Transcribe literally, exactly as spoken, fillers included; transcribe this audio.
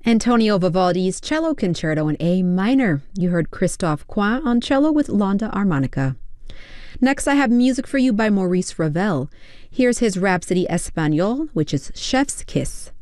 Antonio Vivaldi's Cello Concerto in A minor. You heard Christophe Coin on cello with Londa Armonica. Next, I have music for you by Maurice Ravel. Here's his Rhapsody Espagnole, which is Chef's Kiss.